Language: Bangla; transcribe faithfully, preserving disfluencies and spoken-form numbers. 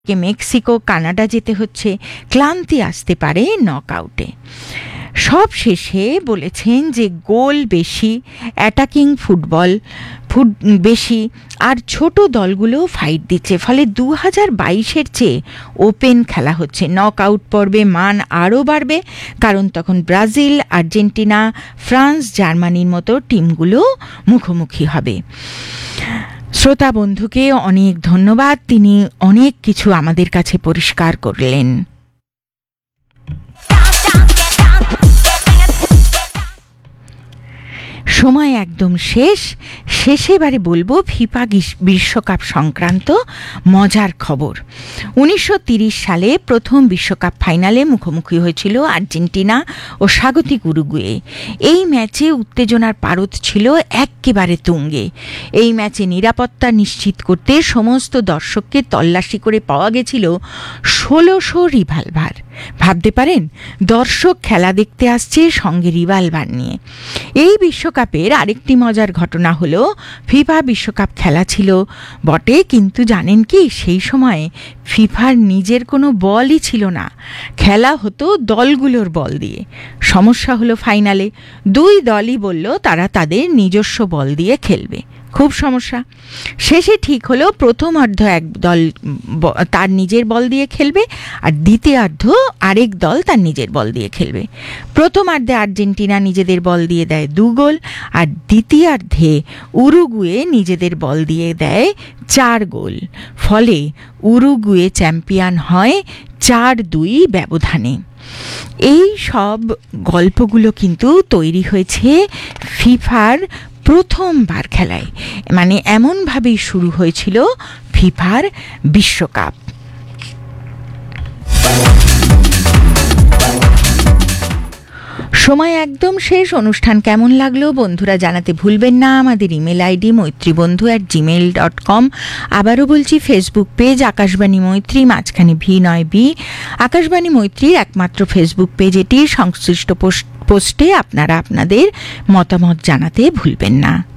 কে মেক্সিকো, কানাডা যেতে হচ্ছে, ক্লান্তি আসতে পারে নকআউটে। সব শেষে বলেছেন যে গোল বেশি, অ্যাটাকিং ফুটবল ফুট বেশি, আর ছোট দলগুলো ফাইট দিচ্ছে, ফলে দু হাজার বাইশের চেয়ে ওপেন খেলা হচ্ছে। নকআউট পর্বে মান আরও বাড়বে, কারণ তখন ব্রাজিল, আর্জেন্টিনা, ফ্রান্স, জার্মানির মতো টিমগুলো মুখোমুখি হবে। শ্রোতা বন্ধুকে অনেক ধন্যবাদ, তিনি অনেক কিছু আমাদের কাছে পরিষ্কার করলেন। সময় একদম শেষ শেষে এবারে বলবো ফিফা বিশ্বকাপ সংক্রান্ত মজার খবর। উনিশশো তিরিশ সালে প্রথম বিশ্বকাপ ফাইনালে মুখোমুখি হয়েছিল আর্জেন্টিনা ও স্বাগতিক উরুগুয়ে। এই ম্যাচে উত্তেজনার পারদ ছিল একেবারে তুঙ্গে। এই ম্যাচে নিরাপত্তা নিশ্চিত করতে সমস্ত দর্শককে তল্লাশি করে পাওয়া গেছিল ষোলোশো রিভলভার। ভাবতে পারেন, দর্শক খেলা দেখতে আসছে সঙ্গে রিভলভার নিয়ে। এই বিশ্বকাপের আরেকটি মজার ঘটনা হলো, ফিফা বিশ্বকাপ খেলা ছিল বটে, কিন্তু জানেন কি, সেই সময়ে ফিফার নিজের কোনো বলই ছিল না, খেলা হতো দলগুলোর বল দিয়ে। সমস্যা হলো ফাইনালে দুই দলই বলল তারা তাদের নিজস্ব বল দিয়ে খেলবে। খুব সমস্যা। শেষে ঠিক হলো প্রথমার্ধ এক দল তার নিজের বল দিয়ে খেলবে, আর দ্বিতীয়ার্ধ আরেক দল তার নিজের বল দিয়ে খেলবে। প্রথমার্ধে আর্জেন্টিনা নিজেদের বল দিয়ে দেয় দু গোল, আর দ্বিতীয়ার্ধে উরুগুয়ে নিজেদের বল দিয়ে দেয় চার গোল। ফলে উরুগুয়ে চ্যাম্পিয়ন হয় চার দুই ব্যবধানে। এই সব গল্পগুলো কিন্তু তৈরি হয়েছে ফিফার প্রথমবার খেলায়, মানে এমনভাবেই শুরু হয়েছিল ফিফার বিশ্বকাপ। সময় একদম শেষ। অনুষ্ঠান কেমন লাগলো বন্ধুরা জানাতে ভুলবেন না। আমাদের email ID মৈত্রীবন্ধু at Gmail dot com. আবারও বলছি, ফেসবুক পেজ আকাশবাণী মৈত্রী, মাঝখানে ভি নয় বি। আকাশবাণী মৈত্রীর একমাত্র ফেসবুক পেজ এটি। সংশ্লিষ্ট পোস্টে আপনারা আপনাদের মতামত জানাতে ভুলবেন না।